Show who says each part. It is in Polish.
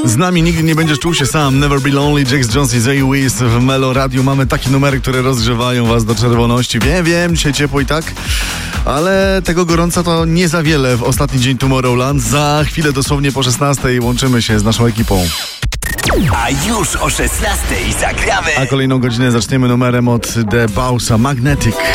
Speaker 1: Z nami nigdy nie będziesz czuł się sam. Never Be Lonely, Jax Jones i Zoe Wiz w Melo Radio. Mamy takie numery, które rozgrzewają was do czerwoności. Wiem, dzisiaj ciepło i tak, ale tego gorąca to nie za wiele w ostatni dzień Tomorrowland. Za chwilę, dosłownie po 16:00 łączymy się z naszą ekipą.
Speaker 2: A już o 16:00 zagramy.
Speaker 1: A kolejną godzinę zaczniemy numerem od The Bausa, Magnetic.